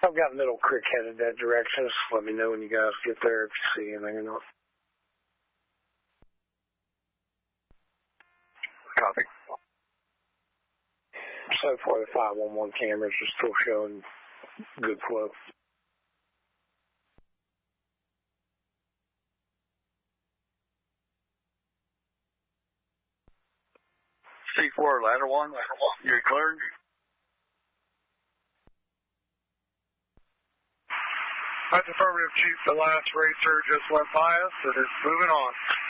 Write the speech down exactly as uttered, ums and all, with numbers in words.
I've got Middle Creek headed that direction. Just let me know when you guys get there if you see anything or not. Copy. So far, the five one one cameras are still showing good flow. C four, ladder one, you're cleared. That's affirmative, Chief. The last racer just went by us, and it's moving on.